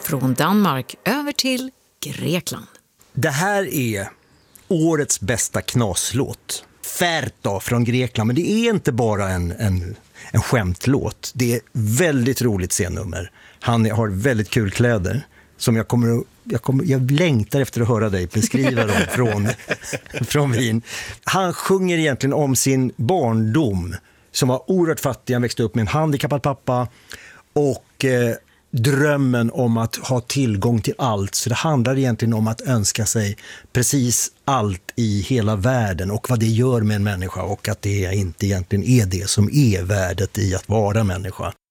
Från Danmark över till Grekland. Det här är årets bästa knaslåt. Ferto från Grekland, men det är inte bara en skämtlåt. Det är väldigt roligt scennummer. Han har väldigt kul kläder som jag längtar efter att höra dig beskriva dem från Wien. Han sjunger egentligen om sin barndom som var oerhört fattig. Han växte upp med en handikappad pappa och drömmen om att ha tillgång till allt. Så det handlar egentligen om att önska sig precis allt i hela världen och vad det gör med en människa och att det inte egentligen är det som är värdet i att vara människa.